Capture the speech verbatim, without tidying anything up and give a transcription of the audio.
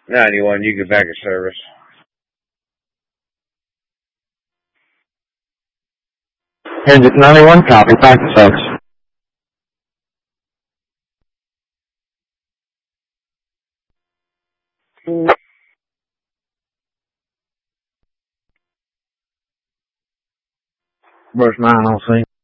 ninety-one, you get back in service. Hendrick ninety-one, copy, back to service. Brush nine on scene.